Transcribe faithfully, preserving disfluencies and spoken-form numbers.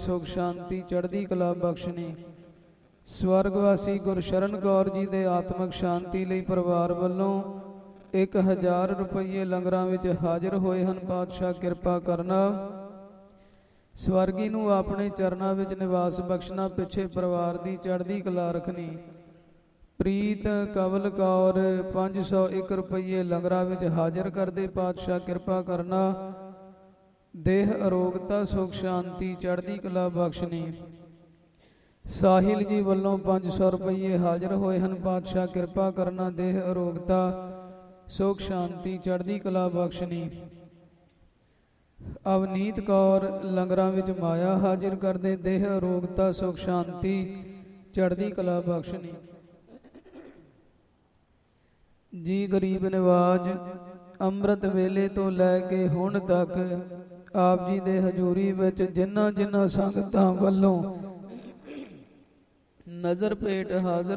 ਸੁਖ ਸ਼ਾਂਤੀ ਚੜ੍ਹਦੀ ਕਲਾ ਬਖਸ਼ਣੀ। ਸਵਰਗਵਾਸੀ ਗੁਰਸ਼ਰਨ ਕੌਰ ਜੀ ਦੇ ਆਤਮਿਕ ਸ਼ਾਂਤੀ ਲਈ ਪਰਿਵਾਰ ਵੱਲੋਂ ਇੱਕ ਹਜ਼ਾਰ ਰੁਪਈਏ ਲੰਗਰਾਂ ਵਿੱਚ ਹਾਜ਼ਰ ਹੋਏ ਹਨ। ਪਾਤਸ਼ਾਹ ਕਿਰਪਾ ਕਰਨਾ। ਸਵਰਗੀ ਨੂੰ ਆਪਣੇ ਚਰਨਾਂ ਵਿੱਚ ਨਿਵਾਸ ਬਖਸ਼ਣਾ। ਪਿੱਛੇ ਪਰਿਵਾਰ ਦੀ ਚੜ੍ਹਦੀ ਕਲਾ ਰੱਖਣੀ। ਪ੍ਰੀਤ ਕਵਲ ਕੌਰ ਪੰਜ ਸੌ ਇੱਕ ਰੁਪਈਏ ਲੰਗਰਾਂ ਵਿੱਚ ਹਾਜ਼ਰ ਕਰਦੇ। ਪਾਤਸ਼ਾਹ ਕਿਰਪਾ ਕਰਨਾ। ਦੇਹ ਅਰੋਗਤਾ ਸੁਖ ਸ਼ਾਂਤੀ ਚੜ੍ਹਦੀ ਕਲਾ ਬਖਸ਼ਣੀ। ਸਾਹਿਲ ਜੀ ਵੱਲੋਂ ਪੰਜ ਸੌ ਰੁਪਈਏ ਹਾਜ਼ਰ ਹੋਏ ਹਨ। ਪਾਤਸ਼ਾਹ ਕਿਰਪਾ ਕਰਨਾ। ਦੇਹ ਅਰੋਗਤਾ ਸੁਖ ਸ਼ਾਂਤੀ ਚੜ੍ਹਦੀ ਕਲਾ ਬਖਸ਼ਣੀ। ਅਵਨੀਤ ਕੌਰ ਲੰਗਰਾਂ ਵਿੱਚ ਮਾਇਆ ਹਾਜ਼ਰ ਕਰਦੇ। ਦੇਹ ਅਰੋਗਤਾ ਸੁਖ ਸ਼ਾਂਤੀ ਚੜ੍ਹਦੀ ਕਲਾ ਬਖਸ਼ਣੀ। ਜੀ ਗਰੀਬ ਨਿਵਾਜ ਅੰਮ੍ਰਿਤ ਵੇਲੇ ਤੋਂ ਲੈ ਕੇ ਹੁਣ ਤੱਕ ਆਪ ਜੀ ਦੇ ਹਜ਼ੂਰੀ ਵਿੱਚ ਜਿਨ੍ਹਾਂ ਜਿਨ੍ਹਾਂ ਸੰਗਤਾਂ ਵੱਲੋਂ ਨਜ਼ਰ ਭੇਟ ਹਾਜ਼ਰ